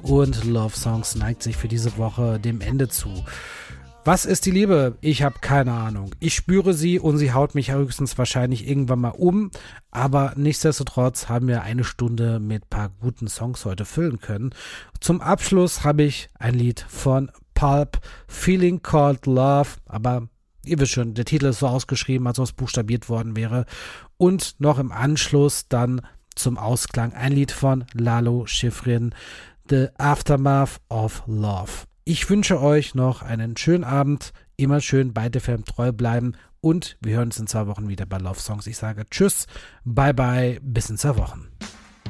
und Love Songs neigt sich für diese Woche dem Ende zu. Was ist die Liebe? Ich habe keine Ahnung. Ich spüre sie und sie haut mich höchstens wahrscheinlich irgendwann mal um. Aber nichtsdestotrotz haben wir eine Stunde mit ein paar guten Songs heute füllen können. Zum Abschluss habe ich ein Lied von Pulp, Feeling Called Love. Aber ihr wisst schon, der Titel ist so ausgeschrieben, als ob es buchstabiert worden wäre. Und noch im Anschluss dann zum Ausklang ein Lied von Lalo Schifrin, The Aftermath of Love. Ich wünsche euch noch einen schönen Abend, immer schön Byte FM treu bleiben und wir hören uns in 2 Wochen wieder bei Love Songs. Ich sage Tschüss, bye bye, bis in 2 Wochen.